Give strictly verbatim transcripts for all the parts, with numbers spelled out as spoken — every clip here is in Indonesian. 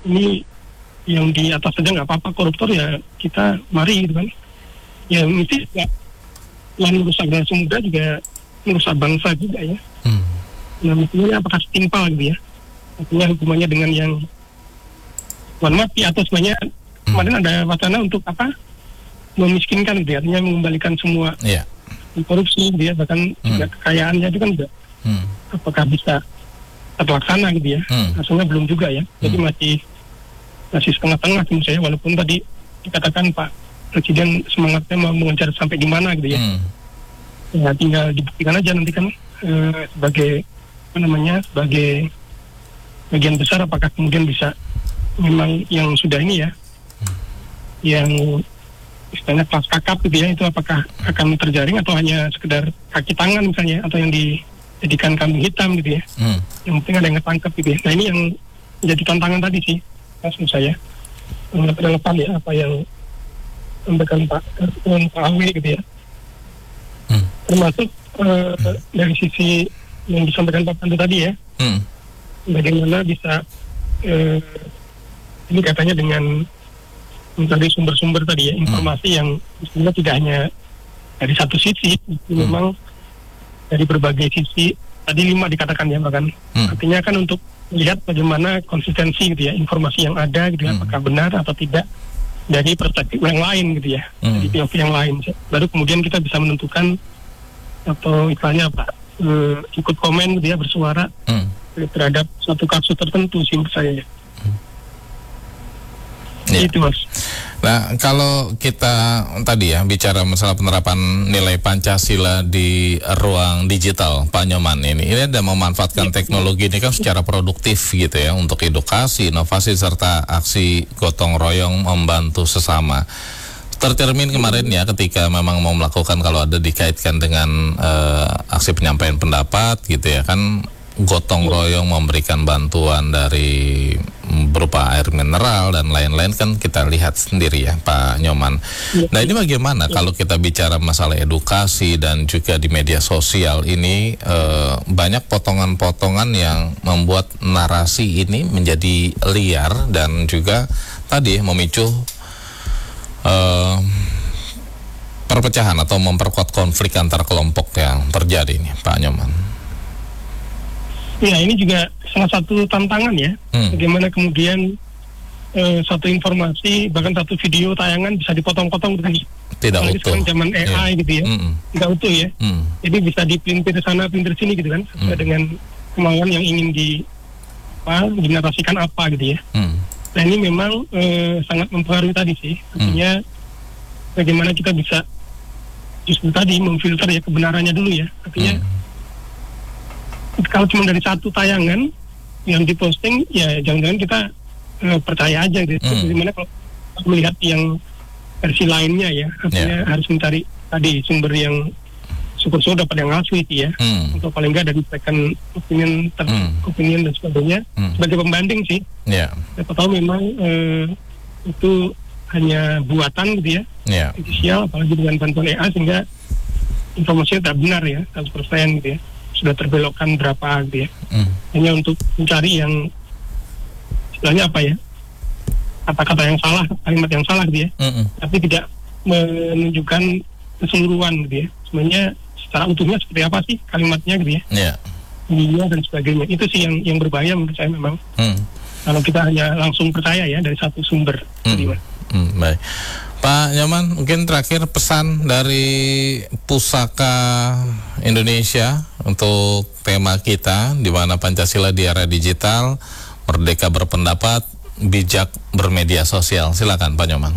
ini yang di atas saja nggak apa-apa koruptor, ya kita mari gitu kan. Ya mesti ya, selain merusak generasi muda juga merusak bangsa juga ya. Hmm. Nah mestinya apakah setimpal gitu ya? Artinya hukumannya dengan yang hukuman mati atau sebenarnya hmm. kemarin ada wacana untuk apa? Memiskinkan gitu ya, artinya mengembalikan semua yeah. korupsi gitu ya, bahkan hmm. juga kekayaannya itu kan juga hmm. apakah bisa terlaksana gitu ya? Hmm. Rasanya belum juga ya. Hmm. Jadi masih masih setengah-tengah menurut saya, walaupun tadi dikatakan Pak Presiden semangatnya mau mengejar sampai di mana gitu ya. Hmm. Ya tinggal dibuktikan aja nanti kan eh, sebagai apa namanya sebagai bagian besar apakah kemudian bisa memang yang sudah ini ya hmm. yang istilahnya kelas kakap gitu ya, itu apakah akan terjaring atau hanya sekedar kaki tangan misalnya, atau yang dijadikan kambing hitam gitu ya. Hmm. Yang penting ada yang ketangkep gitu ya. Nah ini yang menjadi tantangan tadi sih maksud saya, relevan ya apa yang sampaikan Pak Pak Awi gitu ya. Hmm. Termasuk uh, hmm. dari sisi yang disampaikan Pak Pandu tadi ya, hmm. bagaimana bisa uh, ini katanya dengan mencari sumber-sumber tadi ya, informasi hmm. yang sebenarnya tidak hanya dari satu sisi, hmm. memang dari berbagai sisi. Tadi lima dikatakan ya bahkan, hmm. artinya kan untuk lihat bagaimana konsistensi gitu ya, informasi yang ada gitu ya, hmm. apakah benar atau tidak dari perspektif yang lain gitu ya, hmm. dari P O V yang lain, baru kemudian kita bisa menentukan atau istilahnya apa, uh, ikut komen gitu ya, bersuara hmm. terhadap suatu kasus tertentu sih menurut saya ya. Hmm. Ya. Itu Mas. Nah, kalau kita tadi ya bicara masalah penerapan nilai Pancasila di ruang digital, Pak Nyoman, ini ini ada memanfaatkan teknologi ini kan secara produktif gitu ya, untuk edukasi, inovasi serta aksi gotong royong membantu sesama. Tercermin kemarin ya ketika memang mau melakukan, kalau ada dikaitkan dengan uh, aksi penyampaian pendapat gitu ya kan, gotong royong memberikan bantuan dari berupa air mineral dan lain-lain kan kita lihat sendiri ya Pak Nyoman. Nah ini bagaimana kalau kita bicara masalah edukasi dan juga di media sosial ini eh, banyak potongan-potongan yang membuat narasi ini menjadi liar dan juga tadi memicu eh, perpecahan atau memperkuat konflik antar kelompok yang terjadi ini Pak Nyoman. Ya ini juga salah satu tantangan ya, hmm. bagaimana kemudian eh, satu informasi bahkan satu video tayangan bisa dipotong-potong dengan tidak utuh, zaman A I yeah. gitu ya, hmm. tidak utuh ya, hmm. jadi bisa dipelintir sana pelintir sini gitu kan, sesuai hmm. dengan kemauan yang ingin di apa, dinarasikan apa gitu ya. Hmm. Nah ini memang eh, sangat mempengaruhi tadi sih, artinya hmm. bagaimana kita bisa justru tadi memfilter ya kebenarannya dulu ya, artinya hmm. kalau cuma dari satu tayangan yang diposting ya jangan-jangan kita uh, percaya aja gitu. Hmm. Bagaimana kalau melihat yang versi lainnya ya, artinya yeah. harus mencari tadi sumber yang syukur-syukur dapat yang asli ya, hmm. atau paling enggak dari second opinion, ter hmm. opinion dan sebagainya hmm. sebagai pembanding sih. Yeah. Kita tahu memang uh, itu hanya buatan gitu ya, yeah. artificial, apalagi dengan bantuan A I sehingga informasinya tak benar ya, seratus persen gitu ya. Sudah terbelokkan berapa gitu ya, mm. hanya untuk mencari yang istilahnya apa ya, kata-kata yang salah, kalimat yang salah gitu ya, mm-mm. tapi tidak menunjukkan keseluruhan gitu ya, sebenarnya secara utuhnya seperti apa sih kalimatnya gitu ya, yeah. Iya dan sebagainya. Itu sih yang yang berbahaya menurut saya memang, mm. kalau kita hanya langsung percaya ya dari satu sumber. Mm. Jadi, mm, baik. Pak Nyoman, mungkin terakhir pesan dari Pusaka Indonesia untuk tema kita di mana Pancasila di era digital, merdeka berpendapat, bijak bermedia sosial. Silakan Pak Nyoman.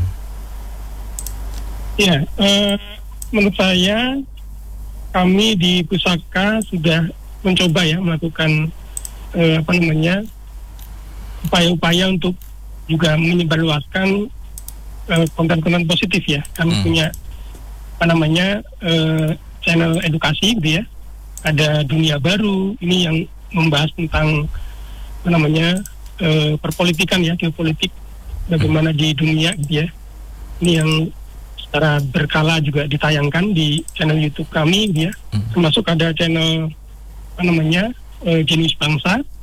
Ya, eh, menurut saya kami di Pusaka sudah mencoba ya melakukan eh, apa namanya upaya-upaya untuk juga menyebarluaskan Uh, konten-konten positif ya. Kami hmm. punya apa namanya uh, channel edukasi gitu ya. Ada Dunia Baru ini yang membahas tentang apa namanya uh, perpolitikan ya, geopolitik bagaimana hmm. di dunia gitu ya. Ini yang secara berkala juga ditayangkan di channel YouTube kami gitu ya. Hmm. Termasuk ada channel apa namanya uh, Jenius Bangsa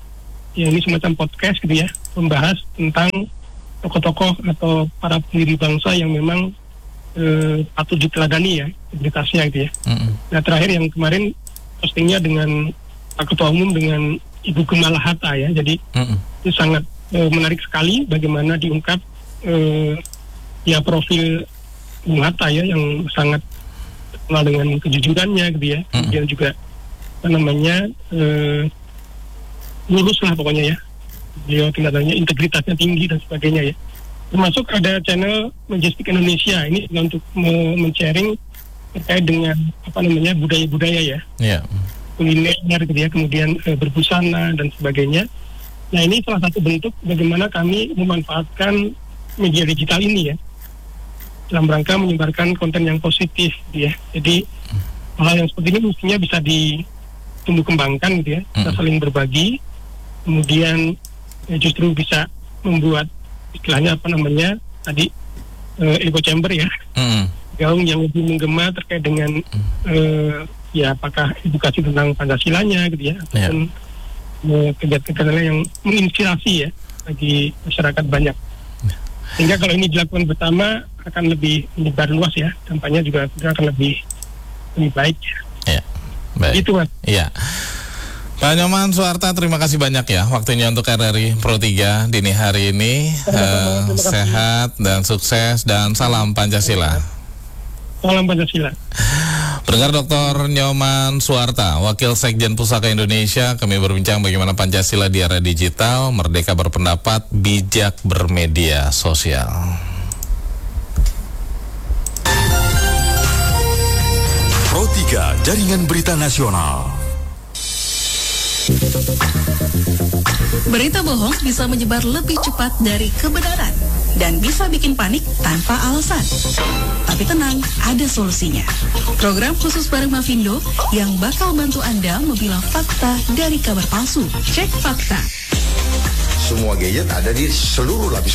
ya ini semacam podcast gitu ya, membahas tentang tokoh-tokoh atau para pendiri bangsa yang memang eh, patut diteladani ya, integritasnya gitu ya. Mm-hmm. Nah terakhir yang kemarin postingnya dengan Pak Ketua Umum dengan Ibu Gemala Hatta ya, jadi mm-hmm. itu sangat eh, menarik sekali bagaimana diungkap eh, ya profil Bung Hatta ya yang sangat terkenal dengan kejujurannya gitu ya, mm-hmm. kemudian juga apa namanya eh, lurus lah pokoknya ya. Beliau tingkatannya integritasnya tinggi dan sebagainya ya. Termasuk ada channel Majestic Indonesia ini juga untuk me- men-sharing terkait dengan apa namanya budaya-budaya ya. Yeah. Kuliner gitu ya, kemudian e, berbusana dan sebagainya. Nah ini salah satu bentuk bagaimana kami memanfaatkan media digital ini ya dalam rangka menyebarkan konten yang positif gitu ya. Jadi hal yang seperti ini mestinya bisa ditumbuh kembangkan gitu ya. Kita saling berbagi, kemudian ya justru bisa membuat istilahnya apa namanya tadi uh, echo chamber ya, mm. gaung yang lebih menggema terkait dengan mm. uh, ya apakah edukasi tentang Pancasilanya gitu ya, ataupun yeah. uh, kegiatan-kegiatan yang menginspirasi ya bagi masyarakat banyak. Sehingga kalau ini dilakukan bersama akan lebih menyebar luas ya, dampaknya juga akan lebih lebih baik. Ya, baik. Itu mas. Iya. Pak Nyoman Suarta, terima kasih banyak ya waktunya untuk R R I Pro tiga dini hari ini. Uh, sehat dan sukses dan salam Pancasila. Salam Pancasila. Pendengar Doktor Nyoman Suarta, Wakil Sekjen Pusaka Indonesia, kami berbincang bagaimana Pancasila di era digital, merdeka berpendapat, bijak bermedia sosial. Pro tiga, Jaringan Berita Nasional. Berita bohong bisa menyebar lebih cepat dari kebenaran dan bisa bikin panik tanpa alasan. Tapi tenang, ada solusinya. Program khusus bareng Mavindo yang bakal bantu Anda memilah fakta dari kabar palsu. Cek fakta. Semua gadget ada di seluruh lapisan